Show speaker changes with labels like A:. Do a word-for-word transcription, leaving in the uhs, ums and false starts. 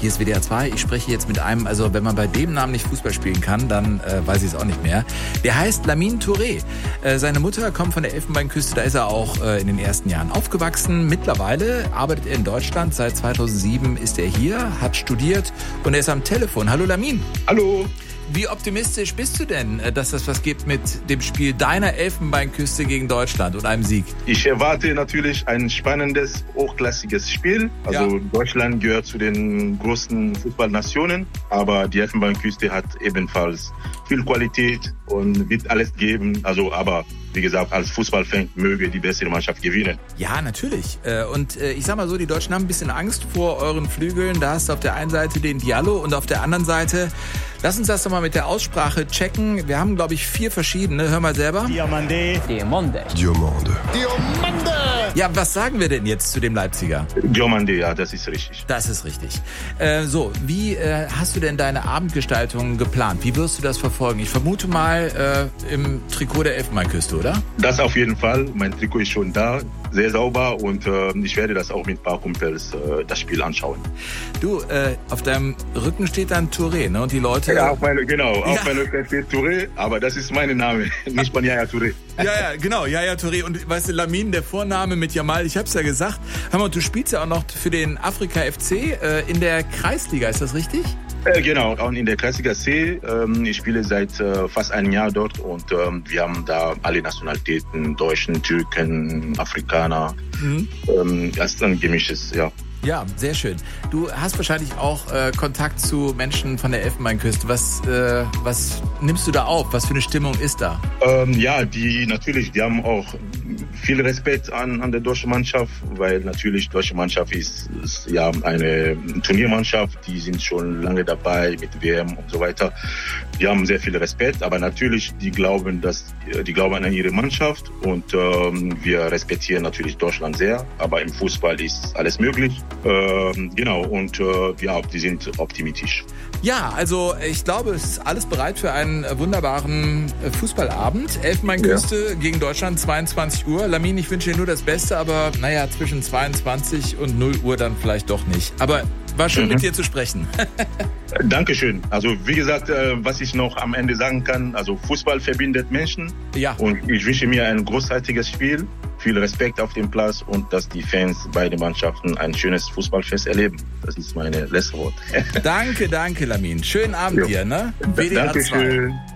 A: Hier ist W D R zwei. Ich spreche jetzt mit einem, also wenn man bei dem Namen nicht Fußball spielen kann, dann äh, weiß ich es auch nicht mehr. Der heißt Lamine Touré. Äh, seine Mutter kommt von der Elfenbeinküste, da ist er auch äh, in den ersten Jahren aufgewachsen. Mittlerweile arbeitet er in Deutschland. Seit zweitausendsieben ist er hier, hat studiert und er ist am Telefon. Hallo Lamine.
B: Hallo.
A: Wie optimistisch bist du denn, dass das was gibt mit dem Spiel deiner Elfenbeinküste gegen Deutschland und einem Sieg?
B: Ich erwarte natürlich ein spannendes, hochklassiges Spiel. Also ja. Deutschland gehört zu den großen Fußballnationen, aber die Elfenbeinküste hat ebenfalls viel Qualität und wird alles geben. Also, aber wie gesagt, als Fußballfan möge die bessere Mannschaft gewinnen.
A: Ja, natürlich. Und ich sag mal so, die Deutschen haben ein bisschen Angst vor euren Flügeln. Da hast du auf der einen Seite den Diallo und auf der anderen Seite, lass uns das doch mal mit der Aussprache checken. Wir haben, glaube ich, vier verschiedene. Hör mal selber.
C: Diomande.
D: Diomande.
C: Diomande.
D: Diomande.
A: Ja, was sagen wir denn jetzt zu dem Leipziger?
B: Diomande, ja, das ist richtig.
A: Das ist richtig. Äh, so, wie äh, hast du denn deine Abendgestaltung geplant? Wie wirst du das verfolgen? Ich vermute mal äh, im Trikot der Elfenbeinküste, oder?
B: Das auf jeden Fall. Mein Trikot ist schon da, sehr sauber und äh, ich werde das auch mit ein paar Kumpels äh, das Spiel anschauen.
A: Du, äh, auf deinem Rücken steht dann Touré, ne? Und die Leute...
B: Ja, auf meine, genau,
A: ja.
B: auf meinem Rücken steht Touré, aber das ist mein Name, nicht von Yaya Touré.
A: Ja, ja, genau, Yaya Touré. Und weißt du, Lamine, der Vorname mit Jamal, ich hab's ja gesagt. Hör mal, du spielst ja auch noch für den Afrika F C äh, in der Kreisliga, ist das richtig?
B: Äh, genau, und in der Kreisliga C. Ähm, ich spiele seit äh, fast einem Jahr dort und ähm, wir haben da alle Nationalitäten, Deutschen, Türken, Afrikaner. Mhm. Ähm, das ist ein gemischtes, ja.
A: Ja, sehr schön. Du hast wahrscheinlich auch äh, Kontakt zu Menschen von der Elfenbeinküste. Was, äh, was nimmst du da auf? Was für eine Stimmung ist da?
B: Ähm, ja, die natürlich, die haben auch viel Respekt an, an der deutschen Mannschaft, weil natürlich die deutsche Mannschaft ist, ist ja eine Turniermannschaft, die sind schon lange dabei mit W M und so weiter. Die haben sehr viel Respekt, aber natürlich, die glauben, dass, die glauben an ihre Mannschaft und ähm, wir respektieren natürlich Deutschland sehr, aber im Fußball ist alles möglich. Ähm, genau, und äh, ja, die sind optimistisch.
A: Ja, also ich glaube, es ist alles bereit für einen wunderbaren Fußballabend. Elfenbeinküste ja. gegen Deutschland, zweiundzwanzig Uhr. Lamine, ich wünsche dir nur das Beste, aber naja, zwischen zweiundzwanzig und null Uhr dann vielleicht doch nicht. Aber war schön, mhm. mit dir zu sprechen.
B: Dankeschön. Also wie gesagt, was ich noch am Ende sagen kann, also Fußball verbindet Menschen.
A: Ja.
B: Und ich wünsche mir ein großartiges Spiel, viel Respekt auf dem Platz und dass die Fans beide Mannschaften ein schönes Fußballfest erleben. Das ist meine letzte Wort.
A: Danke, danke, Lamine. Schönen Abend jo. dir, ne?
B: W D R zwei. Dankeschön.